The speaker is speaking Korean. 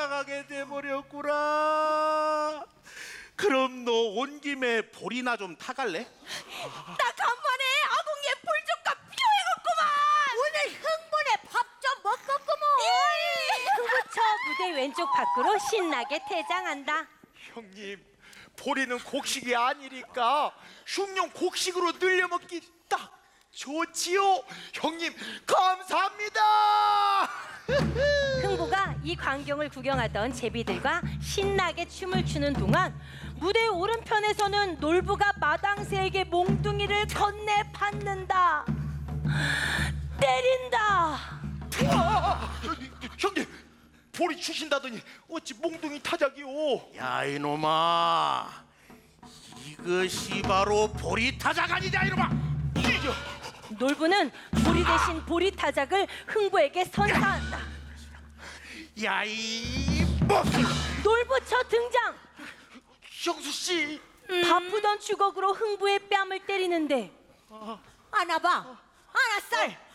나가게 돼버렸구나. 그럼 너 온 김에 볼이나 좀 타갈래? 나 간만에 아궁이에 불조각 피워야겠구만. 오늘 흥분에 밥 좀 먹겠구먼. 후부처 무대 왼쪽 밖으로 신나게 퇴장한다. 형님, 보리는 곡식이 아니니까 흉룡 곡식으로 늘려 먹기 딱 좋지요. 형님 감사합니다. 흥부가 이 광경을 구경하던 제비들과 신나게 춤을 추는 동안 무대 오른편에서는 놀부가 마당새에게 몽둥이를 건네 받는다. 때린다. 형님, 보리 주신다더니 어찌 몽둥이 타작이오? 야 이놈아, 이것이 바로 보리타작 아니냐 이놈아. 놀부는 보리 대신 보리타작을 흥부에게 선사한다. 야이 먹기. 놀부처 등장. 형수씨, 바쁘던 주걱으로 흥부의 뺨을 때리는데 안아봐. 안아쌀.